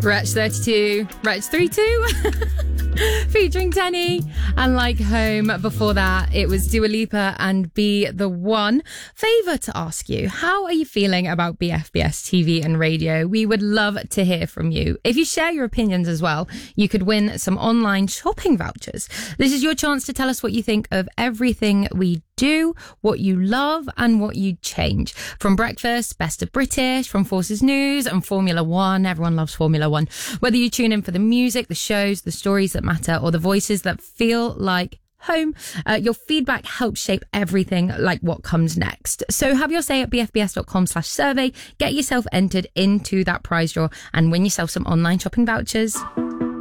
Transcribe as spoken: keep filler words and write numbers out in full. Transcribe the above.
Wretch thirty-two, Wretch thirty-two, featuring Tenny, and Like Home. Before that, it was Dua Lipa and Be The One. Favour to ask you, how are you feeling about B F B S T V and radio? We would love to hear from you. If you share your opinions as well, you could win some online shopping vouchers. This is your chance to tell us what you think of everything we do, what you love and what you'd change. From Breakfast, Best of British, from Forces News and Formula One. Everyone loves Formula One. Whether you tune in for the music, the shows, the stories that matter, or the voices that feel like home, uh, your feedback helps shape everything like what comes next. So have your say at bfbs.com slash survey. Get yourself entered into that prize draw and win yourself some online shopping vouchers.